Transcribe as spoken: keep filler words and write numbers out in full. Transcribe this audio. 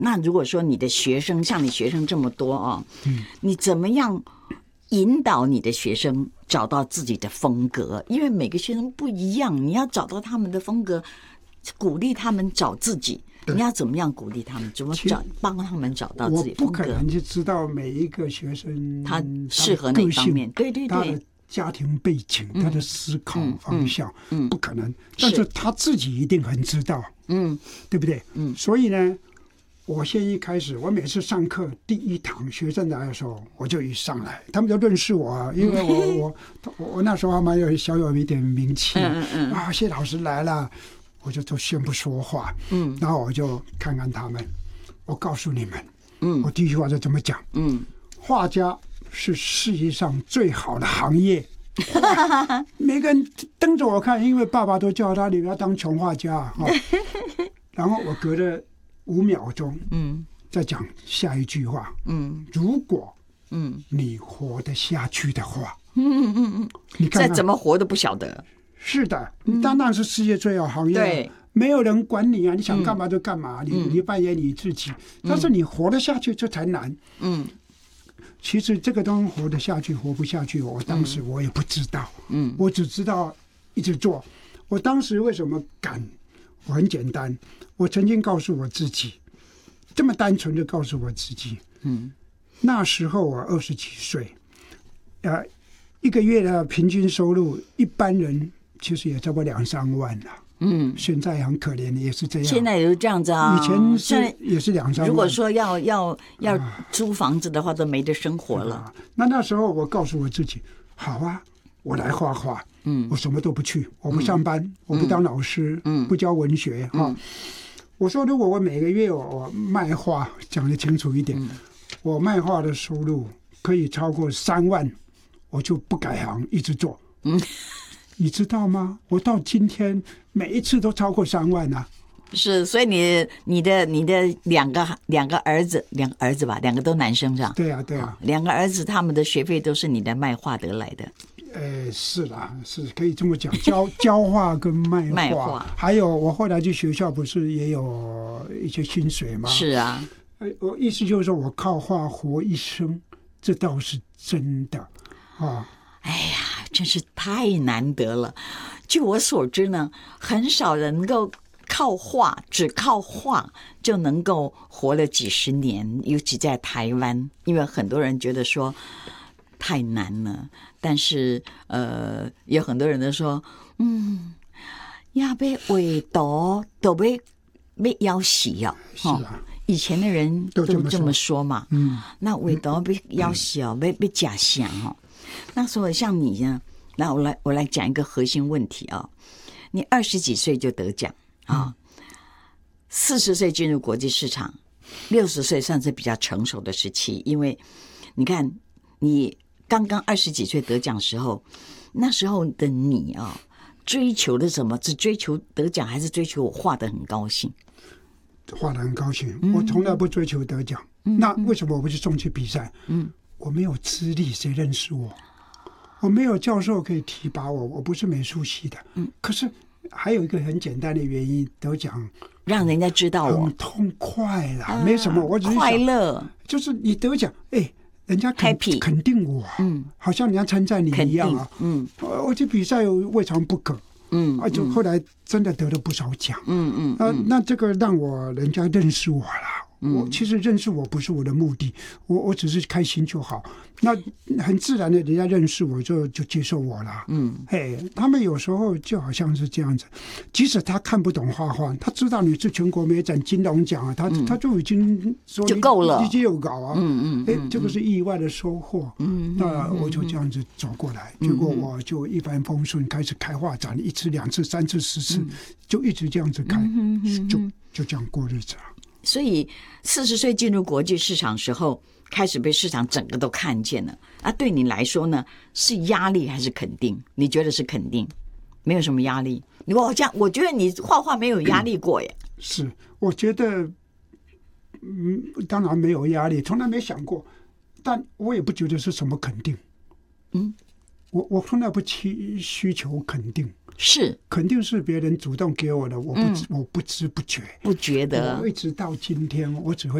那如果说你的学生像你学生这么多哦，嗯，你怎么样引导你的学生找到自己的风格？因为每个学生不一样，你要找到他们的风格，鼓励他们找自己。你要怎么样鼓励他们？怎么找帮他们找到自己的风格？ 我不可能就知道每一个学生他适合哪方面，对对对， 他的家庭背景、嗯、他的思考方向，嗯嗯嗯、不可能。但是他自己一定很知道，嗯，对不对？嗯，所以呢，我先一开始，我每次上课第一堂学生来的时候，我就一上来，他们就认识我啊，因为我我我那时候还蛮有小有一点名气，嗯嗯嗯啊，谢老师来了。我就都先不说话，嗯，然后我就看看他们。我告诉你们，嗯，我第一句话就怎么讲，嗯，画家是世界上最好的行业。每个人瞪着我看，因为爸爸都叫他你要当穷画家哈。然后我隔了五秒钟，嗯，再讲下一句话，嗯，如果嗯你活得下去的话，嗯嗯嗯，你看看再怎么活都不晓得。 是的，你当然是世界最好行业、啊，对，没有人管你啊，你想干嘛就干嘛，嗯、你你扮演你自己，嗯、但是你活得下去这才难。嗯，其实这个东西活得下去活不下去，我当时我也不知道，嗯，我只知道一直做。我当时为什么敢？我很简单，我曾经告诉我自己，这么单纯的告诉我自己，嗯，那时候我二十几岁，呃，一个月的平均收入，一般人。其实也差不多两三万了，嗯，现在很可怜的也是这样。 现在也是这样子啊， 以前是也是两三万。 如果说要要要租房子的话，都没得生活了、啊。 那那时候我告诉我自己，好啊，我来画画，嗯，我什么都不去，我不上班，嗯、我不当老师，嗯，不教文学哈、嗯。我说如果我每个月我卖画，讲得清楚一点，嗯、我卖画的收入可以超过三万，我就不改行，一直做，嗯。你知道吗？我到今天每一次都超过三万啊！ 是，所以你你的你的两个两个儿子，两个儿子吧，两个都男生是吧？ 对啊，对啊， 两个儿子他们的学费都是你的卖画得来的。 呃，是啦，是可以这么讲，教教画跟卖画， 卖画， 还有我后来去学校不是也有一些薪水吗？ 是啊， 呃，我意思就是说我靠画活一生，这倒是真的啊。 哎呀，真是太难得了！据我所知呢，很少人能够靠画，只靠画就能够活了几十年，尤其在台湾，因为很多人觉得说太难了。但是呃，有很多人都说，嗯，要被画图都被被要死哦。 是啊。 以前的人都这么说嘛，嗯，那画图被要死哦，被被假想哦。那时候像你呢，那我来我来讲一个核心问题啊，你二十几岁就得奖啊，四十岁进入国际市场，六十岁算是比较成熟的时期，因为你看你刚刚二十几岁得奖时候，那时候的你啊，追求的什么？是追求得奖，还是追求我画得很高兴？ 画得很高兴，嗯、我从来不追求得奖。嗯、那为什么我不去送去比赛？嗯。我没有资历，谁认识我？我没有教授可以提拔我，我不是美术系的。嗯，可是还有一个很简单的原因，得奖让人家知道我很痛快啦，啊、没什么，我只是快乐， 就是你得奖，哎，人家肯肯定我，嗯，好像人家称赞你一样啊，嗯，我去比赛未尝不可，嗯，而且后来真的得了不少奖，嗯嗯，啊，那这个让我人家认识我了。我其实认识我不是我的目的，我我只是开心就好。那很自然的，人家认识我就就接受我了。嗯，嘿，他们有时候就好像是这样子，即使他看不懂画画，他知道你是全国美展金龙奖啊，他、嗯、他就已经说就够了， 已经有搞啊。嗯嗯，哎，这个是意外的收获。嗯，那我就这样子走过来，嗯、结果我就一帆风顺，开始开画展，一次、两次、三次、十次，嗯、就一直这样子开，嗯、就就这样过日子了。 所以四十岁进入国际市场时候，开始被市场整个都看见了。啊，对你来说呢，是压力还是肯定？你觉得是肯定，没有什么压力。我这样，我觉得你画画没有压力过耶。 是，我觉得，嗯，当然没有压力，从来没想过，但我也不觉得是什么肯定。嗯，我我从来不需需求肯定。 是肯定是别人主动给我的，我不、嗯、我不知不觉不觉得， 我一直到今天，我只会